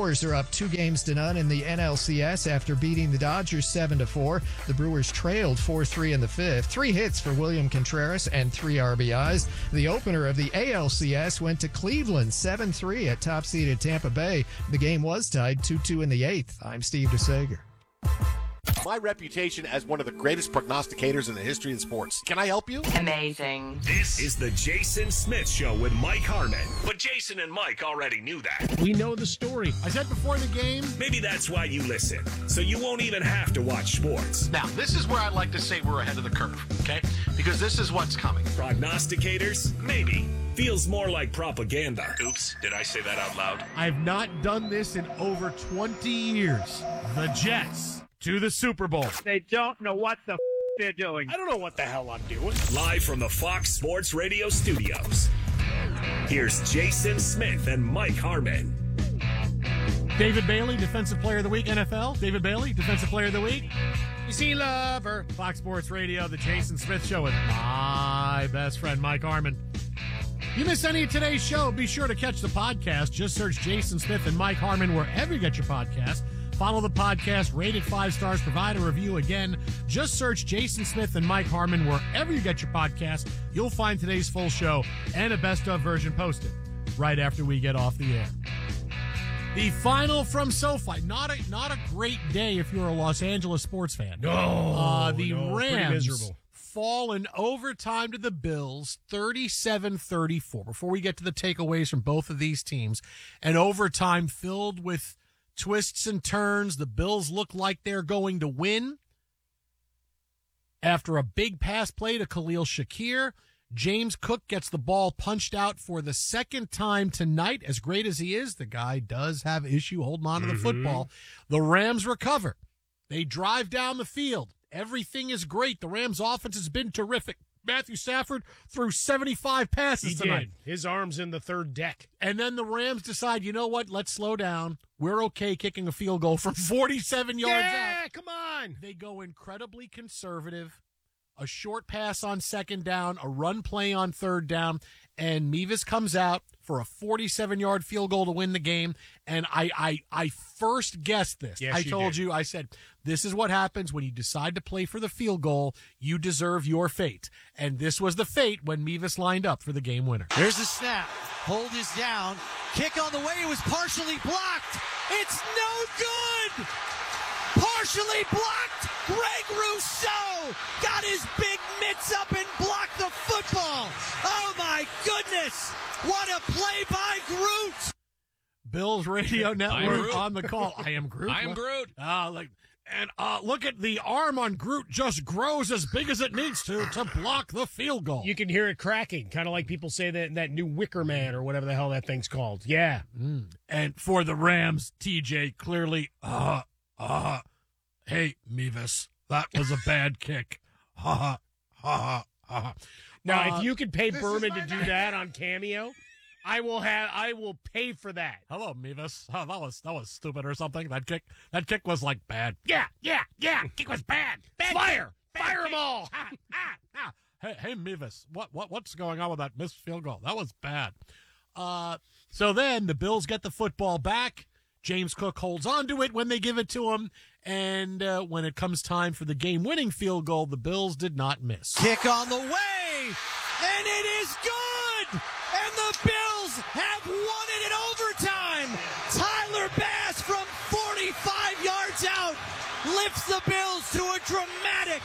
Brewers are up 2-0 in the NLCS after beating the Dodgers 7-4. The Brewers trailed 4-3 in the fifth. 3 hits for William Contreras and 3 RBIs. The opener of the ALCS went to Cleveland 7-3 at top-seeded Tampa Bay. The game was tied 2-2 in the eighth. I'm Steve DeSager. My reputation as one of the greatest prognosticators in the history of sports. Can I help you? Amazing. This is the Jason Smith Show with Mike Harmon. But Jason and Mike already knew that. We know the story. I said before the game. Maybe that's why you listen, so you won't even have to watch sports. Now, this is where I'd like to say we're ahead of the curve, okay? Because this is what's coming. Prognosticators? Maybe. Feels more like propaganda. Oops, did I say that out loud? I've not done this in over 20 years. The Jets to the Super Bowl. They don't know what the they're doing. I don't know what the hell I'm doing. Live from the Fox Sports Radio studios. Here's Jason Smith and Mike Harmon. David Bailey, Defensive Player of the Week, NFL. David Bailey, Defensive Player of the Week. You see, lover. Fox Sports Radio, the Jason Smith Show with my best friend, Mike Harmon. You miss any of today's show, be sure to catch the podcast. Just search Jason Smith and Mike Harmon wherever you get your podcast. Follow the podcast, rate it 5 stars, provide a review. Again, just search Jason Smith and Mike Harmon wherever you get your podcast. You'll find today's full show and a best-of version posted right after we get off the air. The final from SoFi. Not a great day if you're a Los Angeles sports fan. The Rams fall in overtime to the Bills, 37-34. Before we get to the takeaways from both of these teams, an overtime filled with twists and turns. The Bills look like they're going to win. After a big pass play to Khalil Shakir, James Cook gets the ball punched out for the second time tonight. As great as he is, the guy does have issue holding on to the football. The Rams recover. They drive down the field. Everything is great. The Rams offense has been terrific. Matthew Stafford threw 75 passes tonight. His arm's in the third deck. And then the Rams decide, you know what? Let's slow down. We're okay kicking a field goal from 47 yards out. Yeah, come on. They go incredibly conservative. A short pass on second down, a run play on third down, and Mevis comes out for a 47-yard field goal to win the game. And I first guessed this. Yes, I told you, I said, this is what happens when you decide to play for the field goal. You deserve your fate. And this was the fate when Mevis lined up for the game winner. There's the snap. Hold is down. Kick on the way. It was partially blocked. It's no good. Partially blocked. Greg Rousseau got his big mitts up and blocked the football. Oh, my goodness. What a play by Groot. Bills Radio Network on the call. I am Groot. I am Groot. Look at the arm on Groot just grows as big as it needs to block the field goal. You can hear it cracking, kind of like people say that new Wicker Man or whatever the hell that thing's called. Yeah. And for the Rams, TJ clearly, hey, Mevis, that was a bad kick. Ha, ha, ha. Now, if you could pay Berman to do that on Cameo, I will pay for that. Hello, Mevis. Oh, that was stupid or something. That kick was like bad. Yeah. Kick was bad. Fire them all. Hey, Mevis. What's going on with that missed field goal? That was bad. So then the Bills get the football back. James Cook holds on to it when they give it to him. And when it comes time for the game-winning field goal, the Bills did not miss. Kick on the way, and it is good! And the Bills have won it in overtime! Tyler Bass from 45 yards out lifts the Bills to a dramatic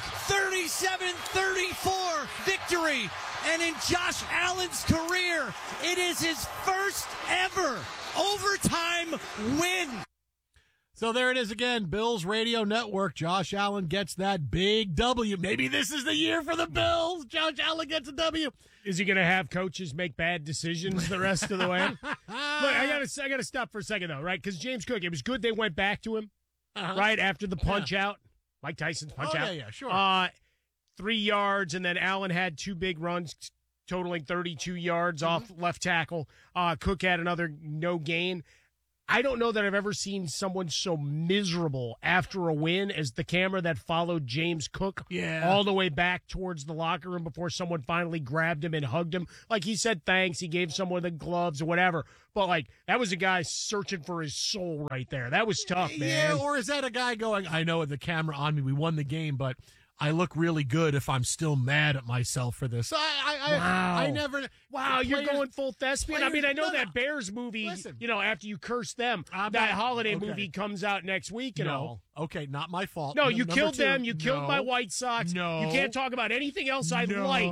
37-34 victory. And in Josh Allen's career, it is his first ever overtime win. So there it is again, Bills Radio Network. Josh Allen gets that big W. Maybe this is the year for the Bills. Josh Allen gets a W. Is he going to have coaches make bad decisions the rest of the way? Look, I gotta stop for a second though, right? Because James Cook, it was good they went back to him right after the punch out, Mike Tyson's punch out. Yeah, sure. 3 yards, and then Allen had 2 big runs totaling 32 yards off left tackle. Cook had another no gain. I don't know that I've ever seen someone so miserable after a win as the camera that followed James Cook all the way back towards the locker room before someone finally grabbed him and hugged him. Like, he said thanks, he gave someone the gloves or whatever. But, like, that was a guy searching for his soul right there. That was tough, man. Yeah, or is that a guy going, I know the camera on me, we won the game, but I look really good if I'm still mad at myself for this. I never. Wow, you're going full thespian. I mean, I know that Bears movie, after you curse them, that holiday movie comes out next week and all. Okay, not my fault. No, you killed them. You killed my White Sox. No. You can't talk about anything else I like.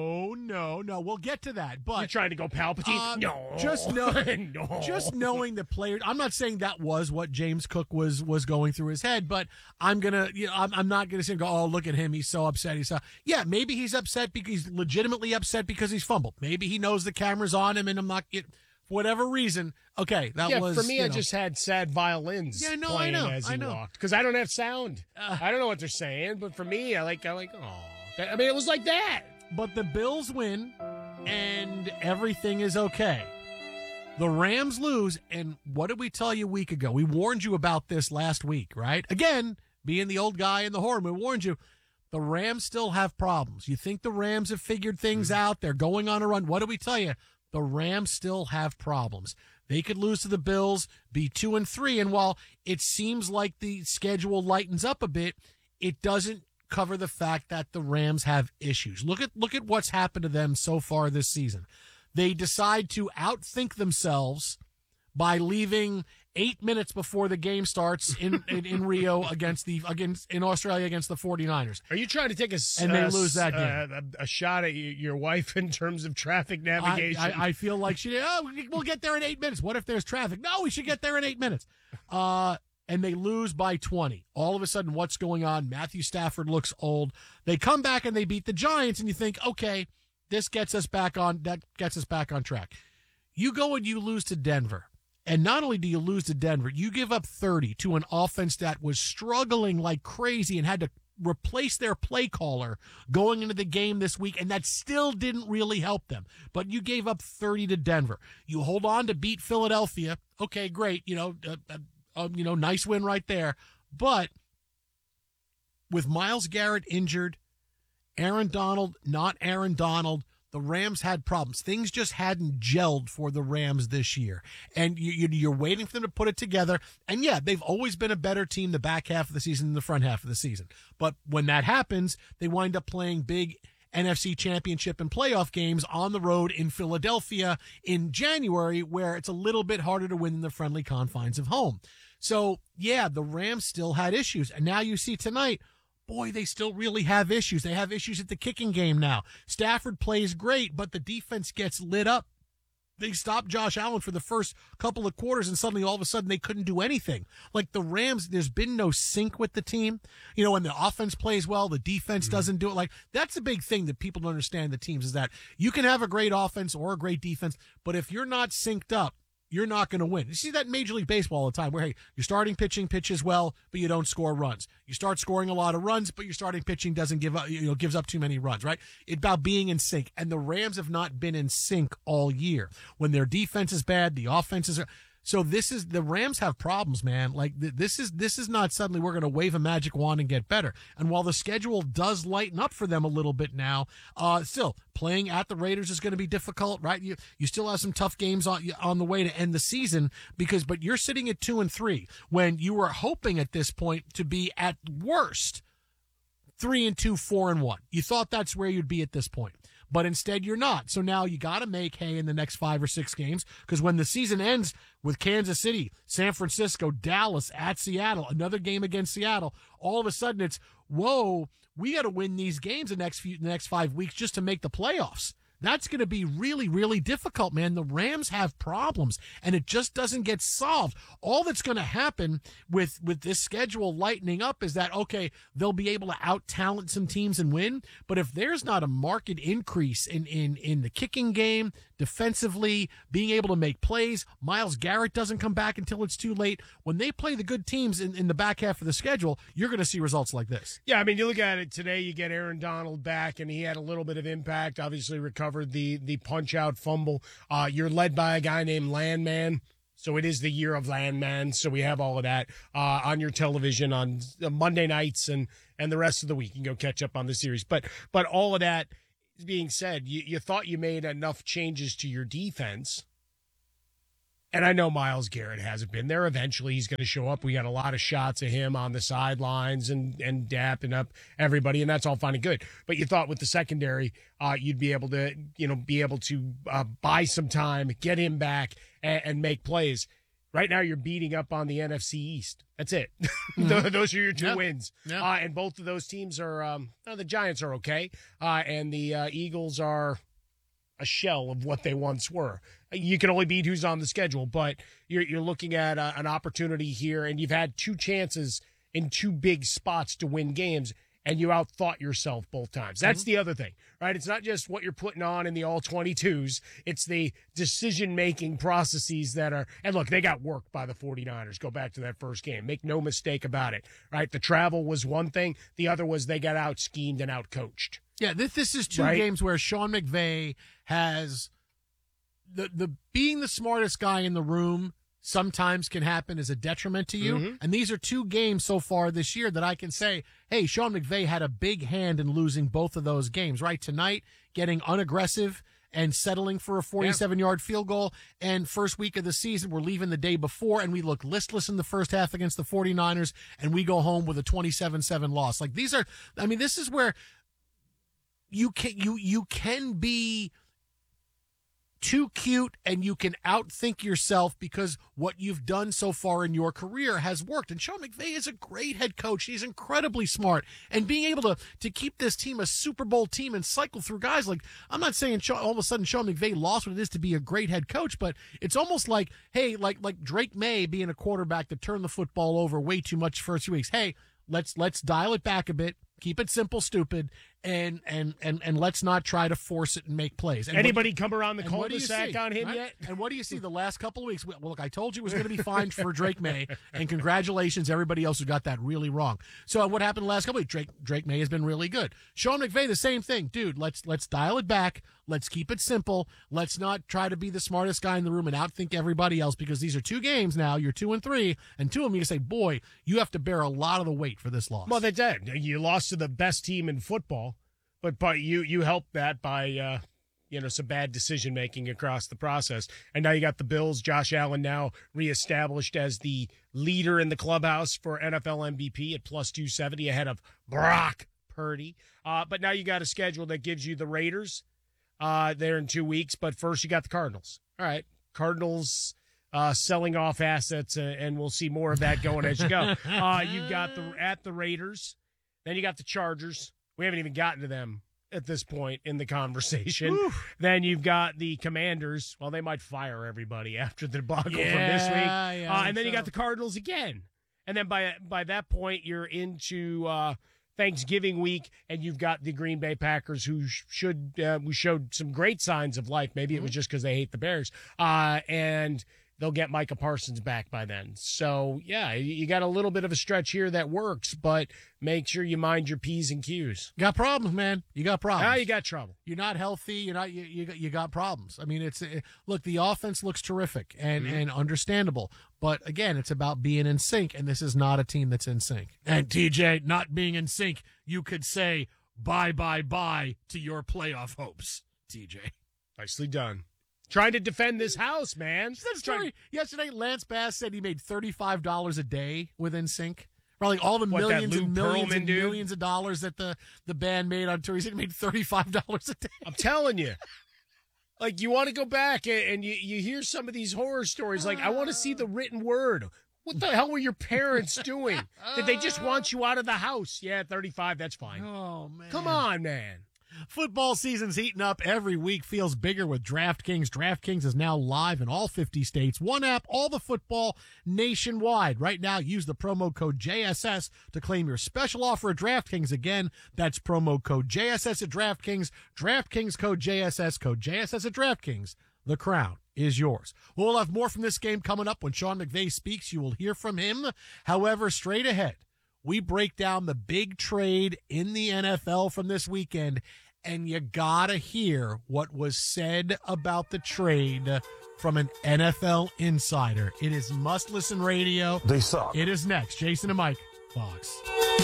No. We'll get to that. But you're trying to go Palpatine? No. Just knowing the players. I'm not saying that was what James Cook was going through his head, but I'm not gonna say, oh, look at him. He's so upset. Yeah, maybe he's upset because he's legitimately upset because he's fumbled. Maybe he knows the camera's on him and I'm not for whatever reason. Okay, that was. For me, I just had sad violins playing as he walked because I don't have sound. I don't know what they're saying, but for me, I like. Oh, I mean, it was like that. But the Bills win, and everything is okay. The Rams lose, and what did we tell you a week ago? We warned you about this last week, right? Again, being the old guy in the horn, we warned you. The Rams still have problems. You think the Rams have figured things out? They're going on a run. What did we tell you? The Rams still have problems. They could lose to the Bills, be 2-3, and while it seems like the schedule lightens up a bit, it doesn't cover the fact that the Rams have issues. Look at what's happened to them so far this season. They decide to outthink themselves by leaving 8 minutes before the game starts in Rio in Australia against the 49ers. Are you trying to take they lose that game? A shot at your wife in terms of traffic navigation? I feel like we'll get there in 8 minutes. What if there's traffic? No, we should get there in 8 minutes. And they lose by 20. All of a sudden, what's going on? Matthew Stafford looks old. They come back and they beat the Giants, and you think, okay, this gets us back on track. You go and you lose to Denver. And not only do you lose to Denver, you give up 30 to an offense that was struggling like crazy and had to replace their play caller going into the game this week, and that still didn't really help them. But you gave up 30 to Denver. You hold on to beat Philadelphia. Okay, great. Nice win right there. But with Myles Garrett injured, Aaron Donald, not Aaron Donald, the Rams had problems. Things just hadn't gelled for the Rams this year. And you're waiting for them to put it together. And yeah, they've always been a better team the back half of the season than the front half of the season. But when that happens, they wind up playing big NFC championship and playoff games on the road in Philadelphia in January, where it's a little bit harder to win in the friendly confines of home. So yeah, the Rams still had issues. And now you see tonight, boy, they still really have issues. They have issues at the kicking game now. Stafford plays great, but the defense gets lit up. They stopped Josh Allen for the first couple of quarters, and suddenly all of a sudden they couldn't do anything. Like the Rams, there's been no sync with the team. When the offense plays well, the defense doesn't do it. Like, that's a big thing that people don't understand the teams, is that you can have a great offense or a great defense, but if you're not synced up, you're not going to win. You see that in Major League Baseball all the time where, hey, your starting pitching pitches well, but you don't score runs. You start scoring a lot of runs, but your starting pitching doesn't gives up too many runs, right? It's about being in sync. And the Rams have not been in sync all year. When their defense is bad, the offenses are. So the Rams have problems, man. Like this is not suddenly we're going to wave a magic wand and get better. And while the schedule does lighten up for them a little bit now, still playing at the Raiders is going to be difficult, right? You still have some tough games on the way to end the season but you're sitting at 2-3 when you were hoping at this point to be at worst 3-2, 4-1. You thought that's where you'd be at this point. But instead, you're not. So now you got to make hay in the next 5 or 6 games, because when the season ends with Kansas City, San Francisco, Dallas, at Seattle, another game against Seattle, all of a sudden it's, whoa, we got to win these games the next 5 weeks just to make the playoffs. That's going to be really, really difficult, man. The Rams have problems, and it just doesn't get solved. All that's going to happen with this schedule lightening up is that, okay, they'll be able to out-talent some teams and win, but if there's not a marked increase in the kicking game, defensively, being able to make plays, Myles Garrett doesn't come back until it's too late. When they play the good teams in the back half of the schedule, you're going to see results like this. Yeah, I mean, you look at it today, you get Aaron Donald back, and he had a little bit of impact, obviously recovered the punch-out fumble. You're led by a guy named Landman. So it is the year of Landman. So we have all of that on your television on Monday nights and the rest of the week. You can go catch up on the series. But all of that being said, you thought you made enough changes to your defense. And I know Myles Garrett hasn't been there. Eventually he's going to show up. We got a lot of shots of him on the sidelines and dapping up everybody, and that's all fine and good. But you thought with the secondary, you'd be able to buy some time, get him back, and make plays. Right now you're beating up on the NFC East. That's it. Those are your two wins. Yep. And both of those teams are the Giants are okay, and the Eagles are a shell of what they once were. You can only beat who's on the schedule, but you're looking at an opportunity here, and you've had two chances in two big spots to win games, and you outthought yourself both times. That's the other thing, right? It's not just what you're putting on in the all-22s. It's the decision-making processes that are – and look, they got worked by the 49ers. Go back to that first game. Make no mistake about it, right? The travel was one thing. The other was they got out-schemed and out-coached. Yeah, this is two games where Sean McVay has the being the smartest guy in the room sometimes can happen as a detriment to you. Mm-hmm. And these are two games so far this year that I can say, hey, Sean McVay had a big hand in losing both of those games, right? Tonight, getting unaggressive and settling for a 47-yard field goal. And first week of the season, we're leaving the day before, and we look listless in the first half against the 49ers, and we go home with a 27-7 loss. Like, these are, I mean, this is where you can be too cute and you can outthink yourself because what you've done so far in your career has worked. And Sean McVay is a great head coach. He's incredibly smart. And being able to keep this team a Super Bowl team and cycle through guys like, I'm not saying all of a sudden Sean McVay lost what it is to be a great head coach, but it's almost like, hey, like Drake May being a quarterback that turned the football over way too much first few weeks. Hey, let's dial it back a bit. Keep it simple, stupid, and let's not try to force it and make plays. And anybody come around the cul-de-sac on him yet? And what do you see the last couple of weeks? Well, look, I told you it was going to be fine for Drake May, and congratulations, everybody else who got that really wrong. So what happened the last couple of weeks? Drake May has been really good. Sean McVay, the same thing. Dude, let's dial it back. Let's keep it simple. Let's not try to be the smartest guy in the room and outthink everybody else, because these are two games now. You're 2-3, and two of them you say, boy, you have to bear a lot of the weight for this loss. Well, they did. You lost to the best team in football, but you helped that by some bad decision making across the process. And now you got the Bills. Josh Allen now reestablished as the leader in the clubhouse for NFL MVP at plus 270 ahead of Brock Purdy. But now you got a schedule that gives you the Raiders there in 2 weeks. But first you got the Cardinals. All right, Cardinals selling off assets, and we'll see more of that going as you go. You've got the Raiders. Then you got the Chargers. We haven't even gotten to them at this point in the conversation. Oof. Then you've got the Commanders. Well, they might fire everybody after the debacle from this week. And then you got the Cardinals again. And then by that point, you're into Thanksgiving week, and you've got the Green Bay Packers, who showed some great signs of life. Maybe it was just because they hate the Bears. And they'll get Micah Parsons back by then. So, yeah, you got a little bit of a stretch here that works, but make sure you mind your P's and Q's. You got problems, man. You got problems. Now you got trouble. You're not healthy. You got problems. I mean, look, the offense looks terrific and understandable. But, again, it's about being in sync, and this is not a team that's in sync. And, TJ, not being in sync, you could say bye to your playoff hopes, TJ. Nicely done. Trying to defend this house, man. Yesterday, Lance Bass said he made $35 a day with NSYNC. Probably all the millions and millions and millions of dollars that the band made on tour. He said he made $35 a day. I'm telling you. Like, you want to go back and you hear some of these horror stories. Like, I want to see the written word. What the hell were your parents doing? Did they just want you out of the house? Yeah, 35, that's fine. Oh, man. Come on, man. Football season's heating up. Every week feels bigger with DraftKings. DraftKings is now live in all 50 states. One app, all the football nationwide. Right now, use the promo code JSS to claim your special offer at DraftKings. Again, that's promo code JSS at DraftKings. DraftKings code JSS at DraftKings. The crown is yours. We'll have more from this game coming up. When Sean McVay speaks, you will hear from him. However, straight ahead, we break down the big trade in the NFL from this weekend and you gotta hear what was said about the trade from an NFL insider. It is must-listen radio. They suck. It is next. Jason and Mike, Fox.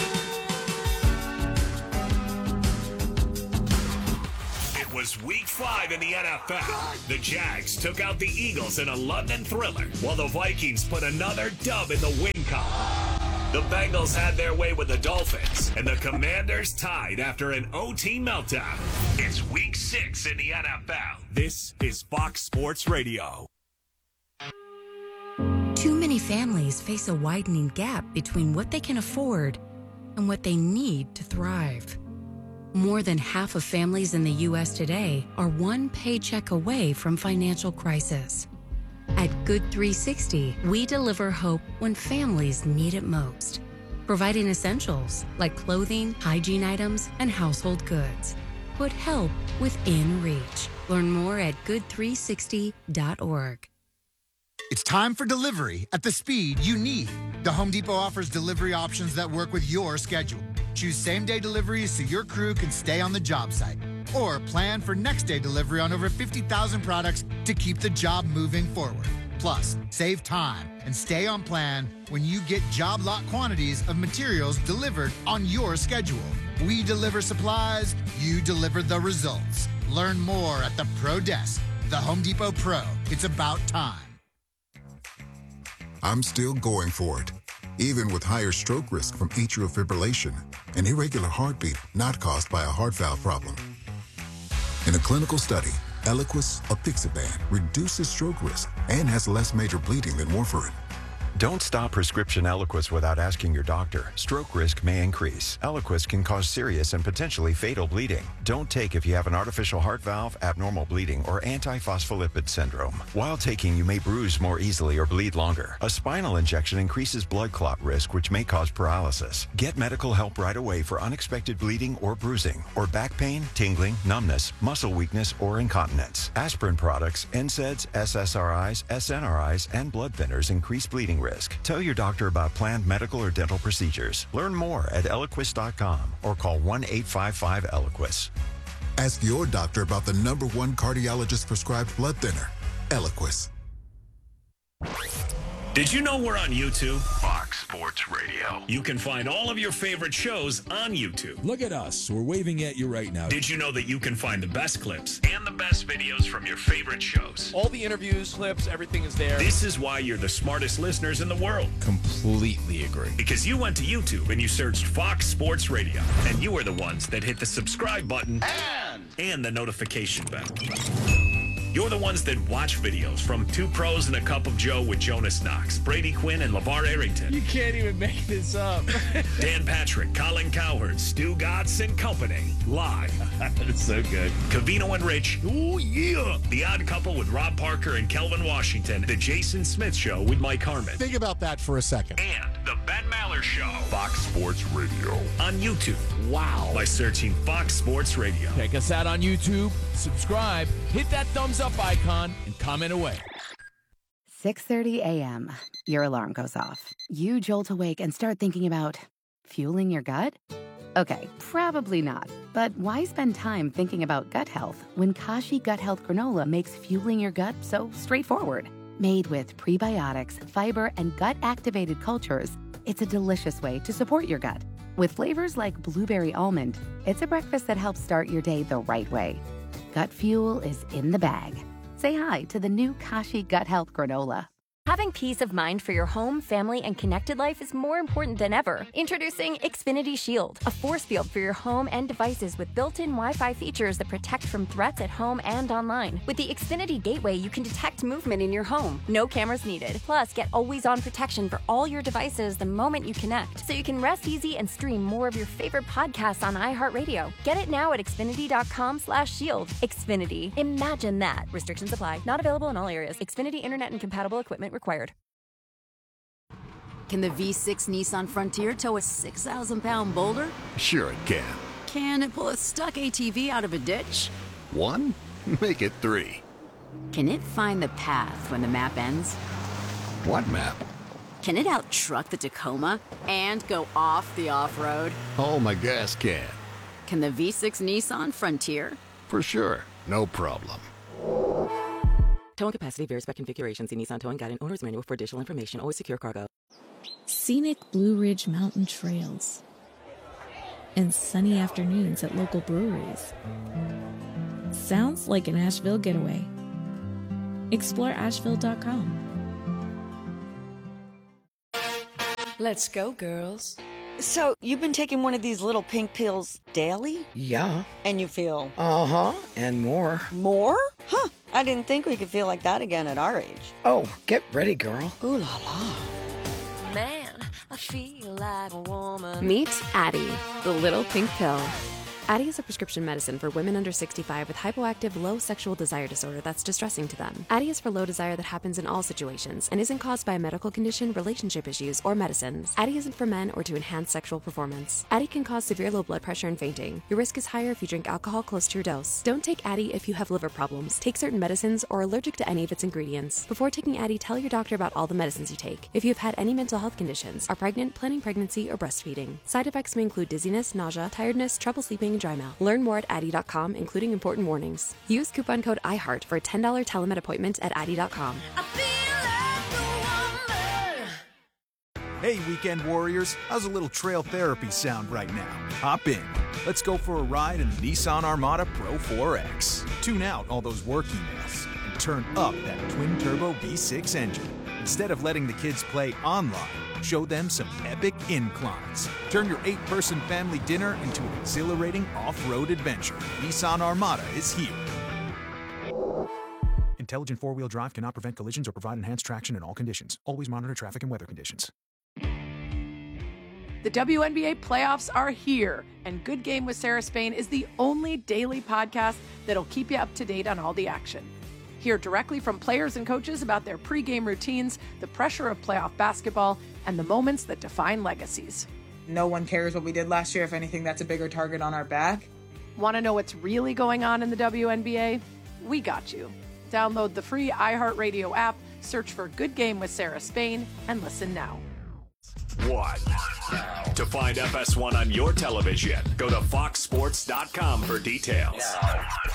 It was week 5 in the NFL. The Jags took out the Eagles in a London thriller, while the Vikings put another dub in the win column. The Bengals had their way with the Dolphins, and the Commanders tied after an OT meltdown. It's week 6 in the NFL. This is Fox Sports Radio. Too many families face a widening gap between what they can afford and what they need to thrive. More than half of families in the U.S. today are one paycheck away from financial crisis. At Good 360, we deliver hope when families need it most, providing essentials like clothing, hygiene items, and household goods. Put help within reach. Learn more at good360.org. It's time for delivery at the speed you need. The Home Depot offers delivery options that work with your schedule. Choose same-day deliveries so your crew can stay on the job site. Or plan for next-day delivery on over 50,000 products to keep the job moving forward. Plus, save time and stay on plan when you get job lot quantities of materials delivered on your schedule. We deliver supplies, you deliver the results. Learn more at the Pro Desk. The Home Depot Pro. It's about time. I'm still going for it, even with higher stroke risk from atrial fibrillation, an irregular heartbeat not caused by a heart valve problem. In a clinical study, Eliquis apixaban reduces stroke risk and has less major bleeding than warfarin. Don't stop prescription Eliquis without asking your doctor. Stroke risk may increase. Eliquis can cause serious and potentially fatal bleeding. Don't take if you have an artificial heart valve, abnormal bleeding, or antiphospholipid syndrome. While taking, you may bruise more easily or bleed longer. A spinal injection increases blood clot risk, which may cause paralysis. Get medical help right away for unexpected bleeding or bruising, or back pain, tingling, numbness, muscle weakness, or incontinence. Aspirin products, NSAIDs, SSRIs, SNRIs, and blood thinners increase bleeding risk. Tell your doctor about planned medical or dental procedures. Learn more at Eliquis.com or call 1-855-ELIQUIS. Ask your doctor about the #1 cardiologist prescribed blood thinner, Eliquis. Did you know we're on YouTube? Fox Sports Radio. You can find all of your favorite shows on YouTube. Look at us. We're waving at you right now. Did you know that you can find the best clips and the best videos from your favorite shows? All the interviews, clips, everything is there. This is why you're the smartest listeners in the world. Completely agree. Because you went to YouTube and you searched Fox Sports Radio. And you are the ones that hit the subscribe button and the notification bell. You're the ones that watch videos from Two Pros and a Cup of Joe with Jonas Knox, Brady Quinn, and LeVar Arrington. You can't even make this up. Dan Patrick, Colin Cowherd, Stu Gatz and Company. Live. That's so good. Covino and Rich. Oh, yeah. The Odd Couple with Rob Parker and Kelvin Washington. The Jason Smith Show with Mike Harmon. Think about that for a second. And the Ben Maller Show. Fox Sports Radio. On YouTube. Wow. By searching Fox Sports Radio. Check us out on YouTube. Subscribe. Hit that thumbs up icon and comment away. 6:30 a.m. Your alarm goes off. You jolt awake and start thinking about fueling your gut? Okay, probably not. But why spend time thinking about gut health when Kashi Gut Health Granola makes fueling your gut so straightforward? Made with prebiotics, fiber, and gut-activated cultures, it's a delicious way to support your gut. With flavors like blueberry almond, it's a breakfast that helps start your day the right way. Gut fuel is in the bag. Say hi to the new Kashi Gut Health Granola. Having peace of mind for your home, family, and connected life is more important than ever. Introducing Xfinity Shield, a force field for your home and devices with built-in Wi-Fi features that protect from threats at home and online. With the Xfinity Gateway, you can detect movement in your home. No cameras needed. Plus, get always-on protection for all your devices the moment you connect, so you can rest easy and stream more of your favorite podcasts on iHeartRadio. Get it now at Xfinity.com/shield. Xfinity. Imagine that. Restrictions apply. Not available in all areas. Xfinity Internet and compatible equipment required. Can the V6 Nissan Frontier tow a 6,000-pound boulder? Sure it can. Can it pull a stuck ATV out of a ditch? 1? Make it 3. Can it find the path when the map ends? What map? Can it out-truck the Tacoma and go off the off-road? Oh, my gas can. Can the V6 Nissan Frontier? For sure. No problem. Towing capacity varies by configuration. See Nissan Towing Guide and Owner's Manual for additional information. Always secure cargo. Scenic Blue Ridge Mountain trails. And sunny afternoons at local breweries. Sounds like an Asheville getaway. Explore Asheville.com. Let's go, girls. So, you've been taking one of these little pink pills daily? Yeah. And you feel... Uh-huh, and more. More? Huh, I didn't think we could feel like that again at our age. Oh, get ready, girl. Ooh la la. Man, I feel like a woman. Meet Addyi, the little pink pill. Addyi is a prescription medicine for women under 65 with hypoactive low sexual desire disorder that's distressing to them. Addyi is for low desire that happens in all situations and isn't caused by a medical condition, relationship issues, or medicines. Addyi isn't for men or to enhance sexual performance. Addyi can cause severe low blood pressure and fainting. Your risk is higher if you drink alcohol close to your dose. Don't take Addyi if you have liver problems, take certain medicines, or are allergic to any of its ingredients. Before taking Addyi, tell your doctor about all the medicines you take. If you have had any mental health conditions, are pregnant, planning pregnancy, or breastfeeding. Side effects may include dizziness, nausea, tiredness, trouble sleeping, and dry mouth. Learn more at Addyi.com, including important warnings. Use coupon code IHEART for a $10 telemed appointment at Addyi.com. Hey, weekend warriors, how's a little trail therapy sound right now? Hop in. Let's go for a ride in the Nissan Armada Pro 4X. Tune out all those work emails and turn up that twin-turbo V6 engine. Instead of letting the kids play online, show them some epic inclines. Turn your 8-person family dinner into an exhilarating off-road adventure. Nissan Armada is here. Intelligent four-wheel drive cannot prevent collisions or provide enhanced traction in all conditions. Always monitor traffic and weather conditions. The WNBA playoffs are here, and Good Game with Sarah Spain is the only daily podcast that'll keep you up to date on all the action. Hear directly from players and coaches about their pregame routines, the pressure of playoff basketball, and the moments that define legacies. No one cares what we did last year. If anything, that's a bigger target on our back. Want to know what's really going on in the WNBA? We got you. Download the free iHeartRadio app, search for Good Game with Sarah Spain, and listen now. To find FS1 on your television, go to foxsports.com for details.